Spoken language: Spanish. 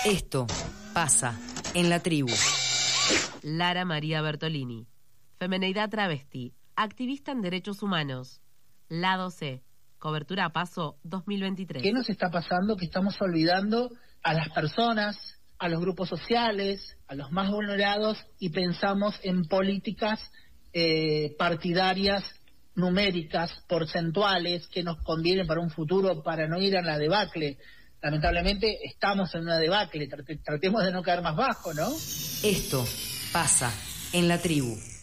Esto pasa en la tribu. Lara María Bertolini, femeneidad travesti, activista en derechos humanos. Lado C, cobertura a Paso 2023. ¿Qué nos está pasando? Que estamos olvidando a las personas, a los grupos sociales, a los más vulnerados, y pensamos en políticas partidarias, numéricas, porcentuales, que nos convienen para un futuro, para no ir a la debacle. Lamentablemente estamos en una debacle, tratemos de no caer más bajo, ¿no? Esto pasa en la tribu.